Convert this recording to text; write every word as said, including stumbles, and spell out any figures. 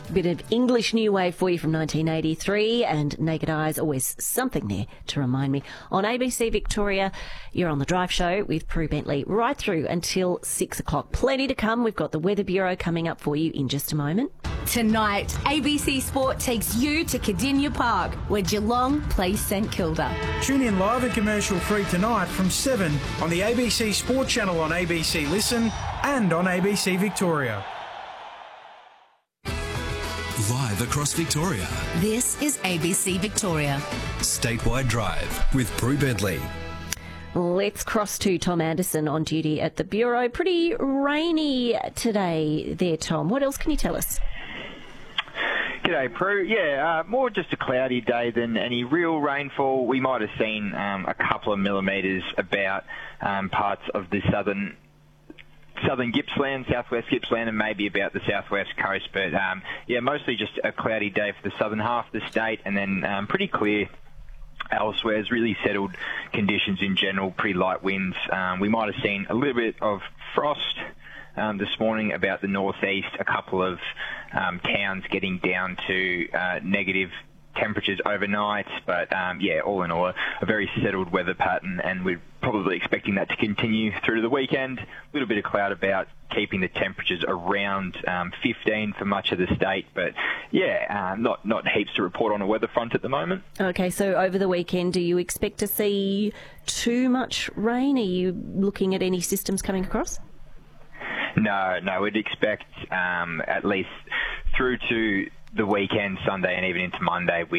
Bit of English New Wave for you from nineteen eighty-three, and Naked Eyes, always something there to remind me. On A B C Victoria, you're on The Drive Show with Prue Bentley right through until six o'clock. Plenty to come. We've got the Weather Bureau coming up for you in just a moment. Tonight, A B C Sport takes you to Cardinia Park, where Geelong plays St Kilda. Tune in live and commercial free tonight from seven on the A B C Sport channel on A B C Listen and on A B C Victoria. Live across Victoria. This is A B C Victoria. Statewide Drive with Prue Bentley. Let's cross to Tom Anderson on duty at the Bureau. Pretty rainy today there, Tom. What else can you tell us? G'day, Prue. Yeah, uh, more just a cloudy day than any real rainfall. We might have seen um, a couple of millimetres about um, parts of the southern southern Gippsland, southwest Gippsland, and maybe about the southwest coast. But, um, yeah, mostly just a cloudy day for the southern half of the state, and then um, pretty clear elsewhere. It's really settled conditions in general, pretty light winds. Um, we might have seen a little bit of frost um, this morning about the northeast, a couple of um, towns getting down to uh, negative temperatures overnight, but um, yeah, all in all, a very settled weather pattern, and we're probably expecting that to continue through the weekend. A little bit of cloud about keeping the temperatures around um, fifteen for much of the state, but yeah, uh, not not heaps to report on a weather front at the moment. Okay, so over the weekend, do you expect to see too much rain? Are you looking at any systems coming across? No, no, we'd expect um, at least through to the weekend, Sunday, and even into Monday, we